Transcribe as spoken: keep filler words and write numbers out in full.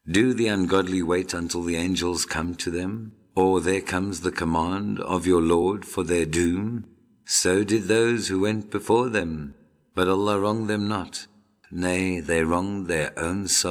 Do the ungodly wait until the angels come to them, or there comes the command of your Lord for their doom? So did those who went before them, but Allah wronged them not. Nay, they wronged their own souls.